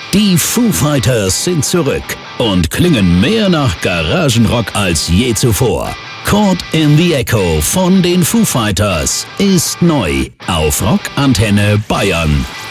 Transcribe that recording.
Die Foo Fighters sind zurück und klingen mehr nach Garagenrock als je zuvor. Caught in the Echo von den Foo Fighters ist neu auf Rock Antenne Bayern.